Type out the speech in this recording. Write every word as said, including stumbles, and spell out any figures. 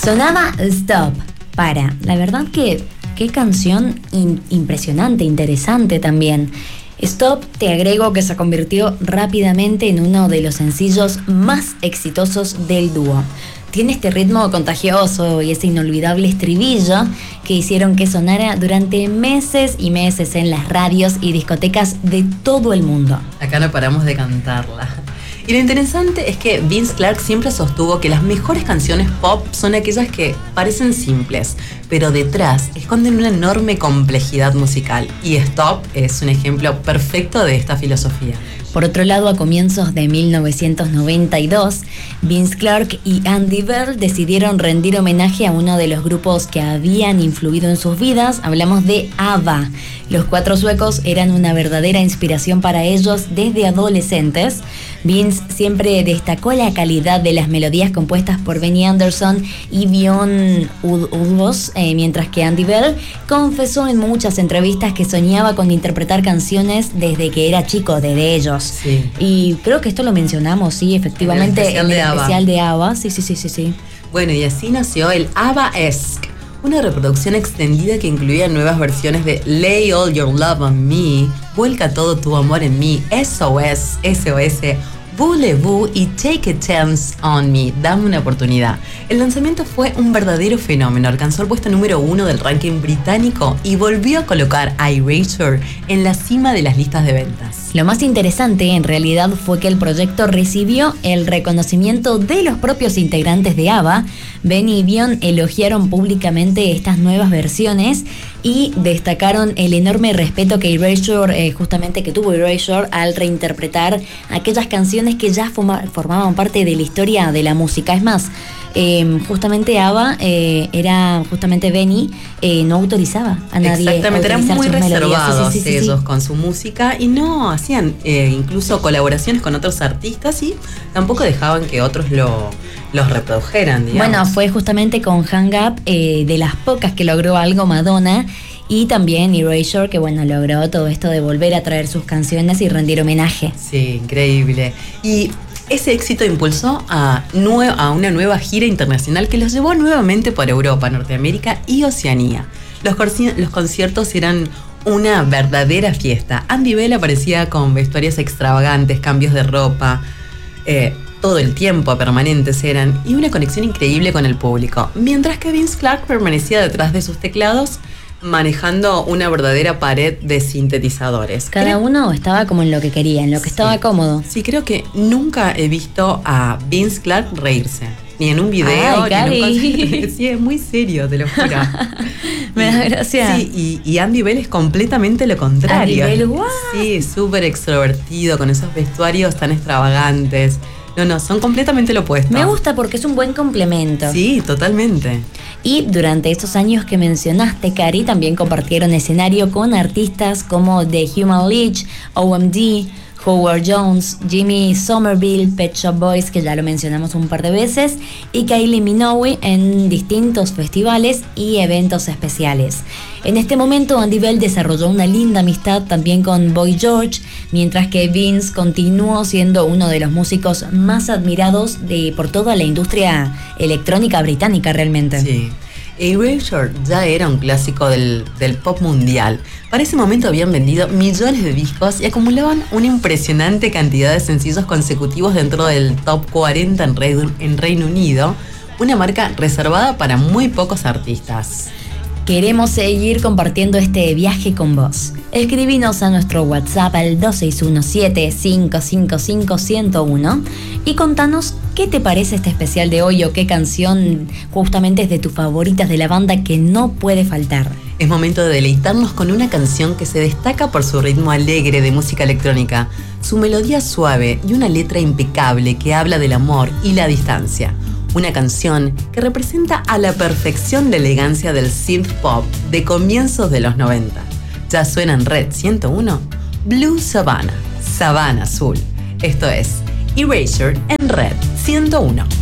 Sonaba Stop. Para, la verdad que qué canción in- impresionante, interesante también. Stop, te agrego que se convirtió rápidamente en uno de los sencillos más exitosos del dúo. Tiene este ritmo contagioso y ese inolvidable estribillo que hicieron que sonara durante meses y meses en las radios y discotecas de todo el mundo. Acá no paramos de cantarla. Y lo interesante es que Vince Clarke siempre sostuvo que las mejores canciones pop son aquellas que parecen simples, pero detrás esconden una enorme complejidad musical. Y Stop es un ejemplo perfecto de esta filosofía. Por otro lado, a comienzos de mil novecientos noventa y dos, Vince Clarke y Andy Bell decidieron rendir homenaje a uno de los grupos que habían influido en sus vidas. Hablamos de ABBA. Los cuatro suecos eran una verdadera inspiración para ellos desde adolescentes. Vince siempre destacó la calidad de las melodías compuestas por Benny Andersson y Björn Ulvaeus, eh, mientras que Andy Bell confesó en muchas entrevistas que soñaba con interpretar canciones desde que era chico, desde ellos. Sí. Y creo que esto lo mencionamos, sí, efectivamente, en el especial, en el de, ABBA. especial de ABBA. Sí, sí, sí, sí, sí. Bueno, y así nació el ABBA-esque, una reproducción extendida que incluía nuevas versiones de Lay All Your Love on Me, Vuelca todo tu amor en mí, S O S, S O S, Voulez-vous y Take a Chance on Me, dame una oportunidad. El lanzamiento fue un verdadero fenómeno, alcanzó el puesto número uno del ranking británico y volvió a colocar a Erasure en la cima de las listas de ventas. Lo más interesante en realidad fue que el proyecto recibió el reconocimiento de los propios integrantes de ABBA. Benny y Björn elogiaron públicamente estas nuevas versiones y destacaron el enorme respeto que Erasure, eh, justamente que tuvo Erasure al reinterpretar aquellas canciones que ya forma, formaban parte de la historia de la música. Es más, eh, justamente ABBA, eh, era justamente Benny, eh, no autorizaba a nadie. Exactamente, eran muy reservados sí, sí, sí, ellos sí. con su música y no hacían eh, incluso colaboraciones con otros artistas y tampoco dejaban que otros lo, los reprodujeran, digamos. Bueno, fue justamente con Hang Up, eh, de las pocas que logró algo Madonna, y también Erasure, que bueno, logró todo esto de volver a traer sus canciones y rendir homenaje. Sí, increíble. Y ese éxito impulsó a, nue- a una nueva gira internacional que los llevó nuevamente por Europa, Norteamérica y Oceanía. Los, corci- los conciertos eran una verdadera fiesta. Andy Bell aparecía con vestuarios extravagantes, cambios de ropa, eh, todo el tiempo permanentes eran, y una conexión increíble con el público. Mientras que Vince Clarke permanecía detrás de sus teclados, manejando una verdadera pared de sintetizadores. Cada Creo- uno estaba como en lo que quería, en lo que Sí. estaba cómodo. Sí, creo que nunca he visto a Vince Clarke reírse. Ni en un video, Ay, ni en un Cari. concierto. Sí, es muy serio, te lo juro. Me da gracia. Sí, y, y Andy Bell es completamente lo contrario. Andy Bell, what? Sí, súper extrovertido, con esos vestuarios tan extravagantes. No, no, son completamente lo opuesto. Me gusta porque es un buen complemento. Sí, totalmente. Y durante estos años que mencionaste, Cari, también compartieron escenario con artistas como The Human League, O M D, Howard Jones, Jimmy Somerville, Pet Shop Boys, que ya lo mencionamos un par de veces, y Kylie Minogue en distintos festivales y eventos especiales. En este momento, Andy Bell desarrolló una linda amistad también con Boy George, mientras que Vince continuó siendo uno de los músicos más admirados de, por toda la industria electrónica británica realmente. Sí. Erasure ya era un clásico del, del pop mundial. Para ese momento habían vendido millones de discos y acumulaban una impresionante cantidad de sencillos consecutivos dentro del top cuarenta en Reino, en Reino Unido, una marca reservada para muy pocos artistas. Queremos seguir compartiendo este viaje con vos. Escribinos a nuestro WhatsApp al dos seis uno siete, cinco cinco cinco, uno cero uno y contanos qué te parece este especial de hoy o qué canción justamente es de tus favoritas de la banda que no puede faltar. Es momento de deleitarnos con una canción que se destaca por su ritmo alegre de música electrónica, su melodía suave y una letra impecable que habla del amor y la distancia. Una canción que representa a la perfección la elegancia del synth pop de comienzos de los noventa. Ya suena en Red ciento uno, Blue Savannah, Sabana Azul. Esto es Erasure en Red ciento uno.